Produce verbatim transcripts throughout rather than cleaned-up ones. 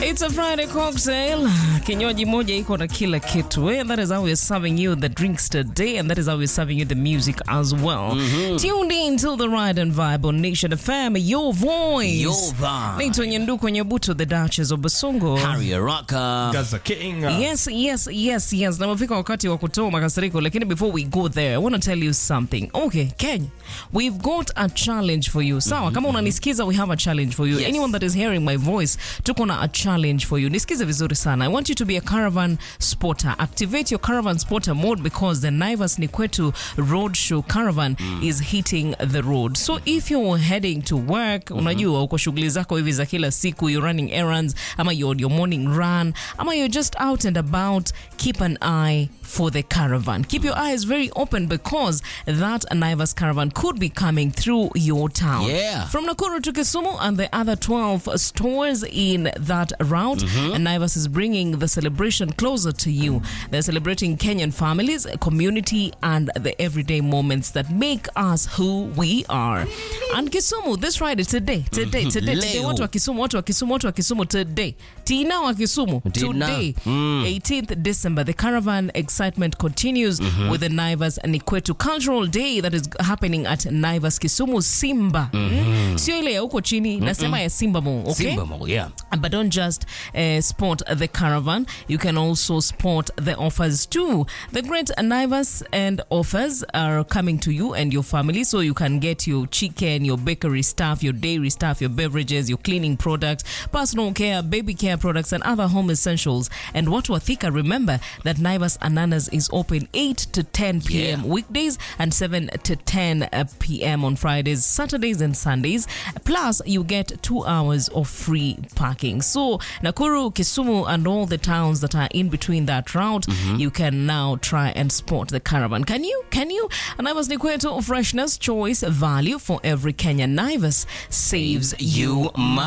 It's a Friday cocktail. Kinywaji moja iko na kila kitu. And that is how we're serving you the drinks today. And that is how we're serving you the music as well. Mm-hmm. Tuned in to the Ride and Vibe on Nation F M. Your voice. Your vibe. Naitwa Nyanduko Nyabuto, the Duchess of Basongo. Harry Rocker. Gaza King. Yes, yes, yes, yes. Na mafika wakati wa kutoa makasiriko. Lakini before we go there, I want to tell you something. Okay, Kenya, we've got a challenge for you. Sawa, mm-hmm. Kama unanisikiza, we have a challenge for you. Yes. Anyone that is hearing my voice, tuko na a challenge for you. Nisikize vizuri sana. I want you to be a caravan spotter. Activate your caravan spotter mode because the Naivas Nikwetu Roadshow caravan mm. is hitting the road. So if you're heading to work, mm-hmm. unajua uko shughuli zako hivi za kila siku, you're running errands, ama you're on your morning run, ama you're just out and about, keep an eye for the caravan. Keep your eyes very open because that Naivas caravan could be coming through your town. Yeah. From Nakuru to Kisumu and the other twelve stores in that route, mm-hmm. and Naivas is bringing the celebration closer to you. They're celebrating Kenyan families, community, and the everyday moments that make us who we are. And Kisumu, this Friday, today, today, today, today, Leo. watu wa Kisumu, watu wa Kisumu, watu wa Kisumu, today. Tina wa Kisumu, Tina. today, Mm. eighteenth December, the caravan excitement continues mm-hmm. with the Naivas Nikwetu Cultural Day that is happening at Naivas Kisumu Simba. Mm-hmm. Sio ile ya huko chini, mm-hmm. nasema ya Simba Mo, okay? Simba Mo, yeah. But don't just uh, sport the caravan. You can also sport the offers too. The great Naivas and offers are coming to you and your family, so you can get your chicken, your bakery stuff, your dairy stuff, your beverages, your cleaning products, personal care, baby care products, and other home essentials. And what Wathika, remember that Naivas Ananas is open eight to ten p.m. Yeah. weekdays and seven to ten p.m. on Fridays, Saturdays, and Sundays. Plus, you get two hours of free parking. So, Nakuru, Kisumu, and all the towns that are in between that route, mm-hmm. you can now try and sport the caravan. Can you? Can you? Naivas Nikwetu, freshness, choice, value for every Kenyan. Naivas saves you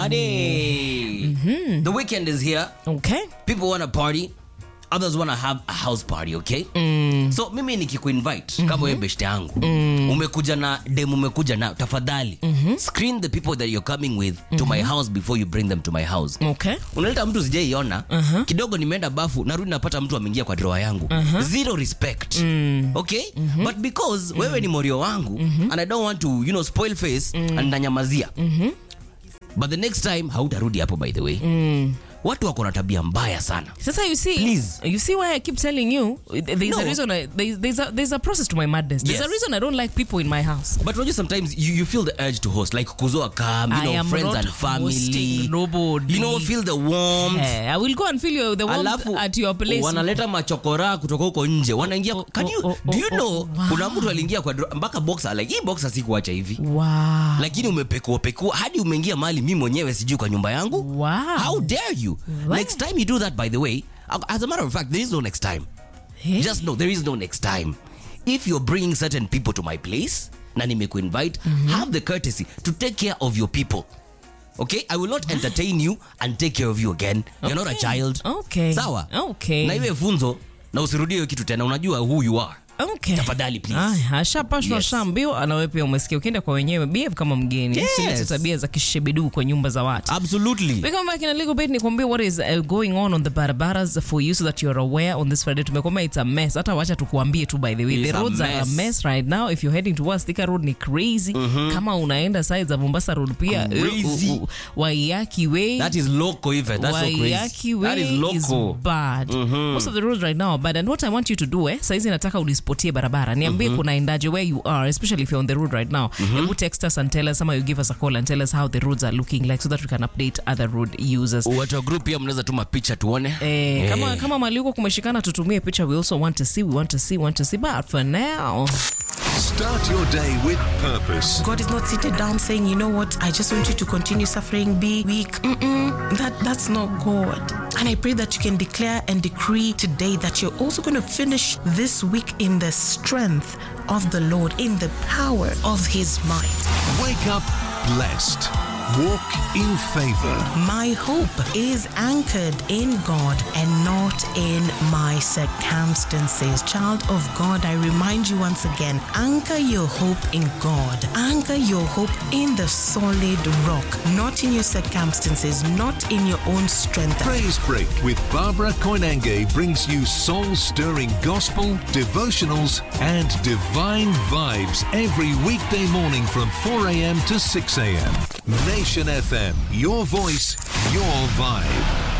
money. Mm-hmm. The weekend is here. Okay. People want to party. Others want to have a house party, okay? Mm. So mimi nikikuinvite mm-hmm. kama wewe beshte yangu mm. umekuja na demu umekuja na tafadhali mm-hmm. screen the people that you're coming with mm-hmm. to my house before you bring them to my house. Okay. Unaleta mtu sijaiona uh-huh. kidogo nimeenda bafu narudi napata mtu ameingia kwa drawer yangu. Uh-huh. Zero respect. Mm. Okay? Mm-hmm. But because mm-hmm. wewe ni morio wangu mm-hmm. and I don't want to, you know, spoil face mm. and nanyamazia. Mm-hmm. But the next time hautarudi hapo, by the way. Mm. Watu wako na tabia mbaya sana. Sasa you see, Please. you see why I keep telling you there's No. a reason I, there's, there's a there's a process to my madness. There's Yes. a reason I don't like people in my house. But when you sometimes you, you feel the urge to host, like kuzoa kam, you I know, am friends not and family. hosting nobody. You know, feel the warmth. Yeah, I will go and feel you the warmth Alafu at your place. wanaleta machokora kutoka huko nje. Wanaingia, oh, can you oh, oh, do you oh, know oh, wow. kuna mtu aliingia kwa dro- mpaka boxer, like hii boxer sikuacha hivi. Wow. Lakini umepekua pekua hadi umeingia mahali mimi mwenyewe sijui kwa nyumba yangu. Wow. How dare you? Wow. Next time you do that, by the way, as a matter of fact, there is no next time. Hey. Just know there is no next time. If you're bringing certain people to my place, na nimekuinvite, mm-hmm. have the courtesy to take care of your people. Okay? I will not entertain you and take care of you again. You're Okay. not a child. Okay. Sawa? Okay. Na iwe funzo na usirudie hiyo kitu tena. Unajua who you are. Okay. Tafadhali, please. Ah, ashapashwa Yes. shambio, anawe pia umesikia ukienda kwa wenyewe behave kama mgeni. Yes. Usilete tabia za kishebedu kwa nyumba za watu. Absolutely. We come back in a little bit nikwambie what is uh, going on on the barabaras for you so that you're aware on this Friday. Tumekwambia it's a mess. Hata wacha tukuambie tu, by the way. It's The a roads are a mess. mess right now. If you're heading towards Thika Road ni crazy. Mm-hmm. Kama unaenda sides za Mombasa Road pia Crazy. uh, uh, uh, Waiyaki Way. That is local even. That's so Waiyaki crazy. That Way is local. is bad. Mm-hmm. Most of the roads right now are bad. And what I want you to do, eh, saizi nataka unispotie barabara. Niambie mm-hmm. kunaendaje where you are, especially if you're on the road right now. Mm-hmm. You text us and tell us, ama you give us a call and tell us how the roads are looking like so that we can update other road users. Watu wa group pia mnaweza tuma picha tuone. Eh, Eh. kama kama mali huko kumeshikana tutumie picha. We also want to see, we want to see, want to see. But for now, Start your day with purpose. God is not seated down saying, you know what, I just want you to continue suffering, be weak. Mm-mm, that, that's not God. And I pray that you can declare and decree today that you're also going to finish this week in the strength of the Lord, in the power of his might. Wake up blessed. Walk in favor. My hope is anchored in God and not in my circumstances. Child of God, I remind you once again, anchor your hope in God. Anchor your hope in the solid rock, not in your circumstances, not in your own strength. Praise Break with Barbara Koinange brings you soul-stirring gospel, devotionals, and divine vibes every weekday morning from four a.m. to six a.m. Nation F M, your voice, your vibe.